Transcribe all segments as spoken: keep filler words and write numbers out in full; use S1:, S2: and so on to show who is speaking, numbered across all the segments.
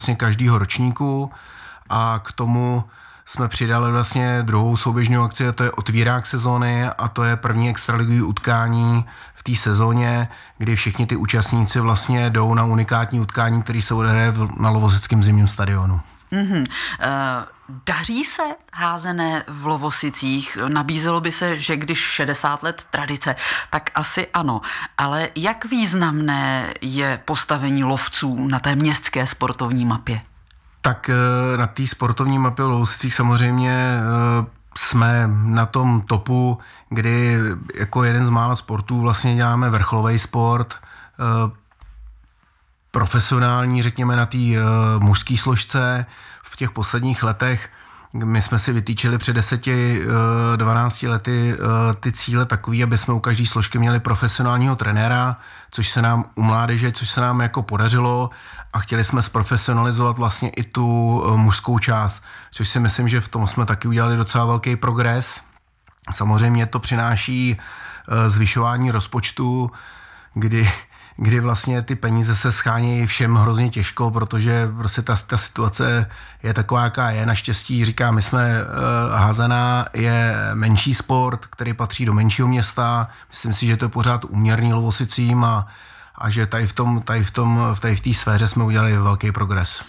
S1: vlastně každého ročníku a k tomu jsme přidali vlastně druhou souběžnou akci, a to je otvírák sezóny a to je první extraligový utkání v té sezóně, kdy všichni ty účastníci vlastně jdou na unikátní utkání, který se odehraje na Lovosickém zimním stadionu.
S2: Mm-hmm. Uh, daří se házené v Lovosicích? Nabízelo by se, že když šedesát let tradice, tak asi ano. Ale jak významné je postavení lovců na té městské sportovní mapě?
S1: Tak na té sportovní mapě v Lovosicích samozřejmě jsme na tom topu, kdy jako jeden z mála sportů vlastně děláme vrcholový sport, profesionální, řekněme, na té mužské složce. V těch posledních letech my jsme si vytýčili před deseti, dvanácti lety ty cíle takový, aby jsme u každé složky měli profesionálního trenéra, což se nám u mládeže, což se nám jako podařilo a chtěli jsme zprofesionalizovat vlastně i tu mužskou část, což si myslím, že v tom jsme taky udělali docela velký progres. Samozřejmě to přináší zvyšování rozpočtu, kdy kdy vlastně ty peníze se schánějí všem hrozně těžko, protože prostě ta, ta situace je taková, jaká je. Naštěstí, říkám, my jsme uh, házená je menší sport, který patří do menšího města. Myslím si, že to je pořád úměrný Lovosicím a, a že tady v tom, tady v tom, tady v té sféře jsme udělali velký progres.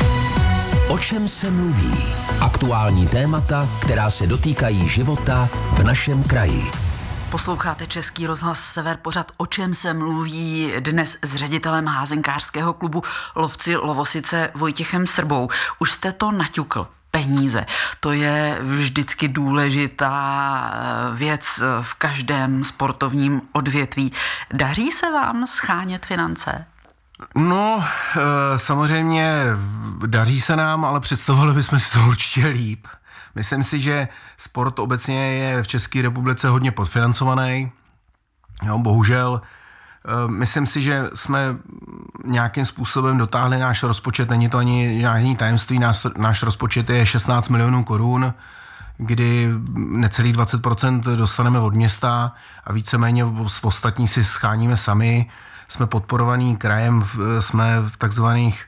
S3: O čem se mluví? Aktuální témata, která se dotýkají života v našem kraji.
S2: Posloucháte Český rozhlas Sever, pořad O čem se mluví dnes s ředitelem házenkářského klubu Lovci Lovosice Vojtěchem Srbou. Už jste to naťukl. Peníze. To je vždycky důležitá věc v každém sportovním odvětví. Daří se vám schánět finance?
S1: No, samozřejmě daří se nám, ale představovali bychom si to určitě líp. Myslím si, že sport obecně je v České republice hodně podfinancovaný. Jo, bohužel. Myslím si, že jsme nějakým způsobem dotáhli náš rozpočet. Není to ani žádný tajemství. Náš, náš rozpočet je šestnáct milionů korun, kdy necelých dvacet procent dostaneme od města a víceméně v ostatní si scháníme sami. Jsme podporovaní krajem, jsme v takzvaných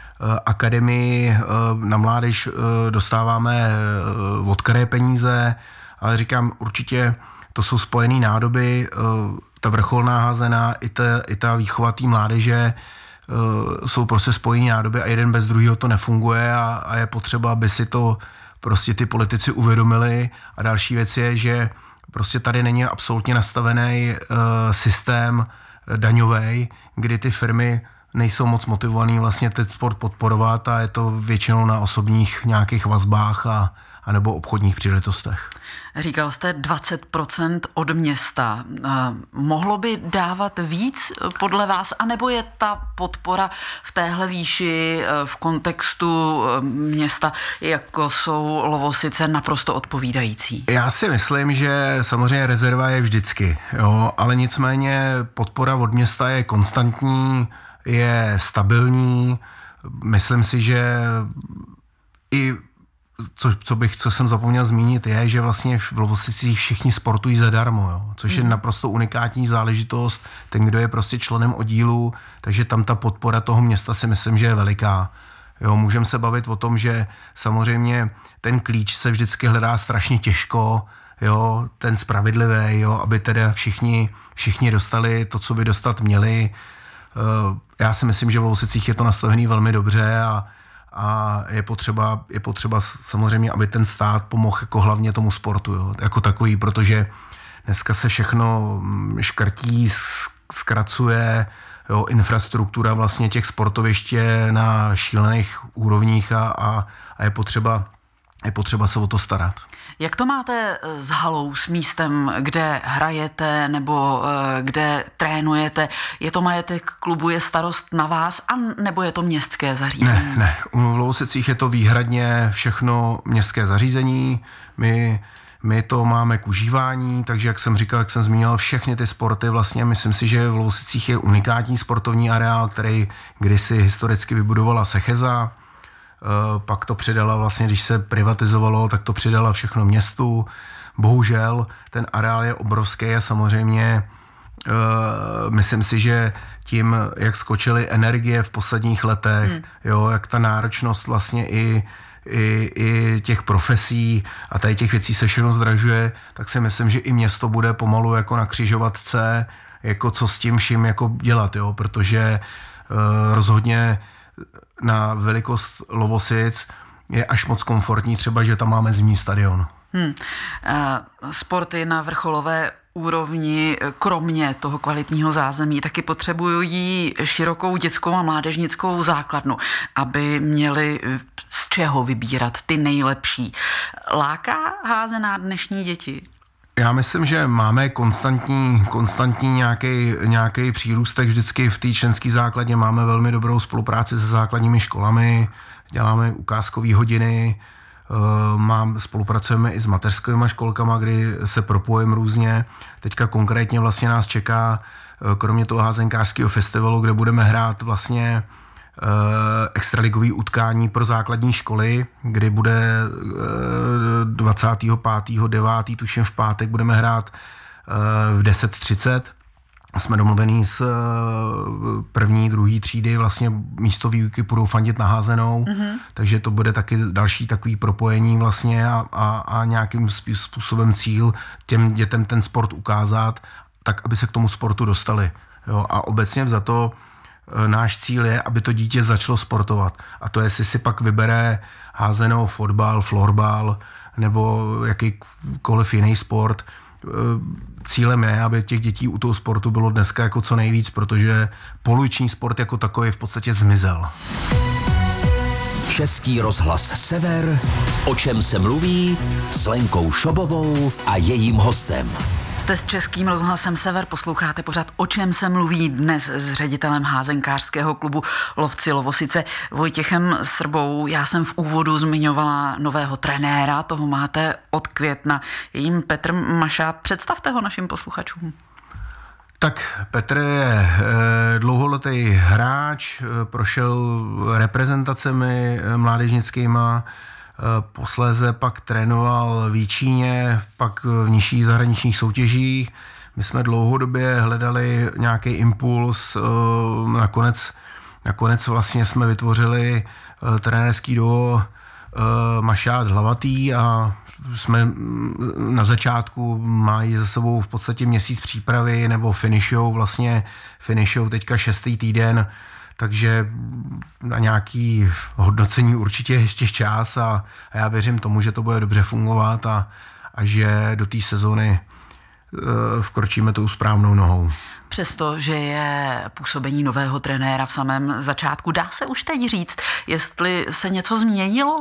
S1: akademii na mládež dostáváme od kraje peníze, ale říkám, určitě to jsou spojené nádoby, ta vrcholná házená i ta, i ta výchova té mládeže jsou prostě spojené nádoby a jeden bez druhého to nefunguje a, a je potřeba, aby si to prostě ty politici uvědomili. A další věc je, že prostě tady není absolutně nastavený systém daňový, kdy ty firmy nejsou moc motivovaný vlastně ten sport podporovat a je to většinou na osobních nějakých vazbách a, a nebo obchodních příležitostech.
S2: Říkal jste dvacet procent od města. Mohlo by dávat víc podle vás, anebo je ta podpora v téhle výši v kontextu města, jako jsou Lovosice, naprosto odpovídající? Já
S1: si myslím, že samozřejmě rezerva je vždycky, jo, ale nicméně podpora od města je konstantní, je stabilní. Myslím si, že i co, co, bych, co jsem zapomněl zmínit, je, že vlastně v Lovosicích všichni sportují zadarmo, jo? Což je naprosto unikátní záležitost. Ten, kdo je prostě členem oddílu, takže tam ta podpora toho města si myslím, že je veliká. Jo, můžeme se bavit o tom, že samozřejmě ten klíč se vždycky hledá strašně těžko, jo, ten spravedlivý, jo, aby teda všichni, všichni dostali to, co by dostat měli. Já si myslím, že v Lovosicích je to nastavený velmi dobře a, a je potřeba, je potřeba samozřejmě, aby ten stát pomohl jako hlavně tomu sportu, jo, jako takový, protože dneska se všechno škrtí, zkracuje, jo, infrastruktura vlastně těch sportovišť je na šílených úrovních a, a, a je potřeba, je potřeba se o to starat.
S2: Jak to máte s halou, s místem, kde hrajete nebo kde trénujete? Je to majetek klubu, je starost na vás, a nebo je to městské zařízení?
S1: Ne, ne. U Lovosicích je to výhradně všechno městské zařízení. My, my to máme k užívání, takže jak jsem říkal, jak jsem zmínil, všechny ty sporty vlastně, myslím si, že v Lovosicích je unikátní sportovní areál, který kdysi historicky vybudovala Secheza. Pak to přidala vlastně, když se privatizovalo, tak to přidala všechno městu. Bohužel ten areál je obrovský a samozřejmě myslím si, že tím, jak skočily energie v posledních letech, hmm. jo, jak ta náročnost vlastně i, i, i těch profesí a tady těch věcí se všechno zdražuje, tak si myslím, že i město bude pomalu jako na křižovatce, jako co s tím vším jako dělat, jo, protože uh, rozhodně na velikost Lovosic je až moc komfortní třeba, že tam máme zimní stadion.
S2: Hmm. Uh, sporty na vrcholové úrovni, kromě toho kvalitního zázemí, taky potřebují širokou dětskou a mládežnickou základnu, aby měli z čeho vybírat ty nejlepší. Láká házená dnešní děti?
S1: Já myslím, že máme konstantní, konstantní nějaký, nějaký přírůstek vždycky v té členské základně. Máme velmi dobrou spolupráci se základními školami, děláme ukázkové hodiny, mám, spolupracujeme i s mateřskými školkama, kdy se propojím různě. Teďka konkrétně vlastně nás čeká, kromě toho házenkářského festivalu, kde budeme hrát vlastně extraligový utkání pro základní školy, kdy bude dvacátého pátého devátého tuším v pátek, budeme hrát v deset třicet. Jsme domluvení s první, druhý třídy, vlastně místo výuky budou fandit na házenou, mm-hmm. takže to bude taky další takový propojení vlastně a, a, a nějakým způsobem cíl těm dětem ten sport ukázat, tak aby se k tomu sportu dostali. Jo? A obecně vzato náš cíl je, aby to dítě začalo sportovat. A to jestli si pak vybere házenou, fotbal, florbal nebo jakýkoliv jiný sport. Cílem je, aby těch dětí u toho sportu bylo dneska jako co nejvíc, protože poluční sport jako takový v podstatě zmizel.
S3: Český rozhlas Sever, o čem se mluví, s Lenkou Šobovou a jejím hostem.
S2: Jste s Českým rozhlasem Sever, posloucháte pořád O čem se mluví, dnes s ředitelem házenkářského klubu Lovci Lovosice Vojtěchem Srbou. Já jsem v úvodu zmiňovala nového trenéra, toho máte od května. Je jím Petr Mašát. Představte ho našim posluchačům.
S1: Tak Petr je e, dlouholetý hráč, e, prošel reprezentacemi mládežnickýma, posléze pak trénoval v Jíčíně, pak v nižších zahraničních soutěžích. My jsme dlouhodobě hledali nějaký impuls, nakonec, nakonec vlastně jsme vytvořili trenérský duo Mašát Hlavatý a jsme na začátku, mají za sebou v podstatě měsíc přípravy nebo finishou, vlastně finishou teďka šestý týden, takže na nějaké hodnocení určitě ještě čas a, a já věřím tomu, že to bude dobře fungovat a, a že do té sezóny e, vkročíme tou správnou nohou.
S2: Přesto, že je působení nového trenéra v samém začátku, dá se už teď říct, jestli se něco změnilo?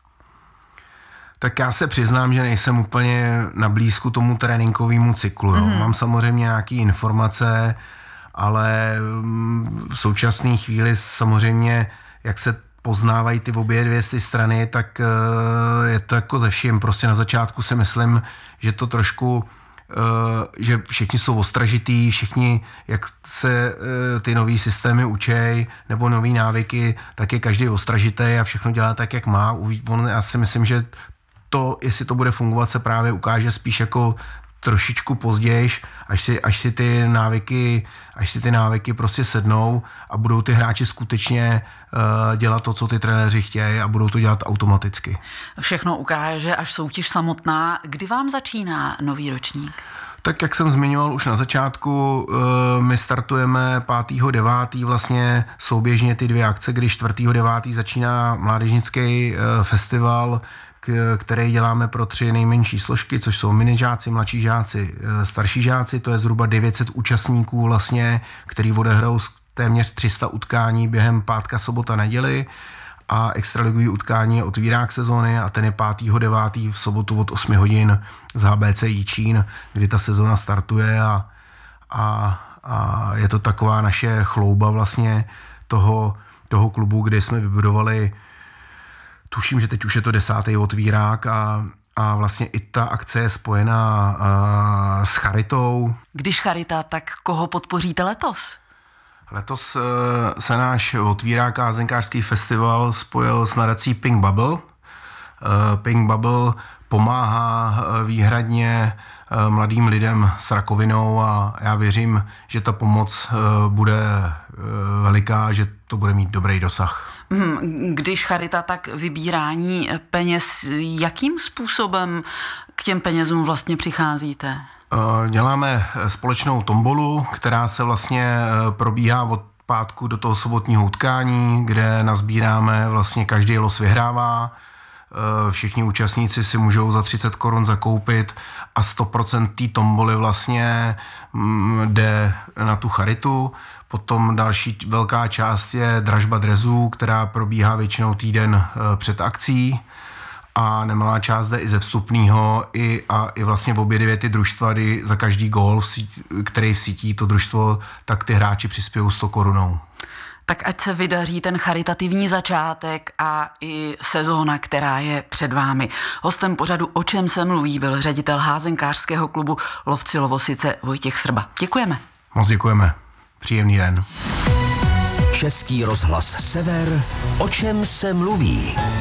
S1: Tak já se přiznám, že nejsem úplně na blízku tomu tréninkovému cyklu. Jo. Mm. Mám samozřejmě nějaké informace, ale v současné chvíli samozřejmě, jak se poznávají ty obě dvě ty strany, tak je to jako ze vším. Prostě na začátku si myslím, že to trošku, že všichni jsou ostražitý, všichni, jak se ty nový systémy učej, nebo nový návyky, tak je každý ostražitý a všechno dělá tak, jak má. Já si myslím, že to, jestli to bude fungovat, se právě ukáže spíš jako trošičku později, až si, až si ty návyky, až si ty návyky prostě sednou a budou ty hráči skutečně uh, dělat to, co ty trenéři chtějí a budou to dělat automaticky.
S2: Všechno ukáže až soutěž samotná. Kdy vám začíná nový ročník?
S1: Tak jak jsem zmiňoval už na začátku, uh, my startujeme pátého devátého vlastně souběžně ty dvě akce, kdy čtvrtého devátého začíná mládežnický uh, festival, který děláme pro tři nejmenší složky, což jsou minižáci, mladší žáci, starší žáci, to je zhruba devět set účastníků vlastně, který odehrajou téměř tři sta utkání během pátka, sobota, neděli a extraligový utkání je otvírák sezóny a ten je pátého devátého v sobotu od osmi hodin z H B C Jičín, kdy ta sezóna startuje a, a, a je to taková naše chlouba vlastně toho, toho klubu, kde jsme vybudovali. Tuším, že teď už je to desátý otvírák a, a vlastně i ta akce je spojená uh, s charitou.
S2: Když charita, tak koho podpoříte letos?
S1: Letos uh, se náš otvírák a házenkářský festival spojil s nadací Pink Bubble. Uh, Pink Bubble pomáhá uh, výhradně mladým lidem s rakovinou a já věřím, že ta pomoc bude veliká, že to bude mít dobrý dosah.
S2: Když charita, tak vybírání peněz, jakým způsobem k těm penězům vlastně přicházíte?
S1: Děláme společnou tombolu, která se vlastně probíhá od pátku do toho sobotního utkání, kde nazbíráme, vlastně každý los vyhrává, všichni účastníci si můžou za třicet korun zakoupit a sto procent té tomboly vlastně jde na tu charitu. Potom další velká část je dražba drezů, která probíhá většinou týden před akcí a nemalá část jde i ze vstupného i, a i vlastně v obě dvě ty družstva, kdy za každý gól, který sítí to družstvo, tak ty hráči přispějou sto korunou.
S2: Tak ať se vydaří ten charitativní začátek a i sezóna, která je před vámi. Hostem pořadu O čem se mluví byl ředitel házenkářského klubu Lovci Lovosice Vojtěch Srba. Děkujeme.
S1: Moc děkujeme. Příjemný den.
S3: Český rozhlas Sever. O čem se mluví?